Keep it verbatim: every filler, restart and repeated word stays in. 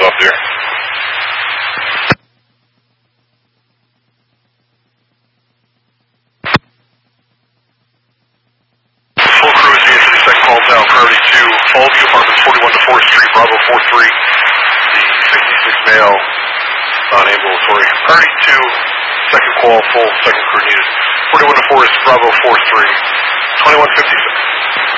up there. Full crew is the entry, second call down, priority two, all view apartments, forty-one to fourth Street, Bravo four three. The sixty-six male, non-ambulatory. Priority two, second call, full, second crew needed. forty-one to fourth, Bravo four three. twenty-one fifty-six.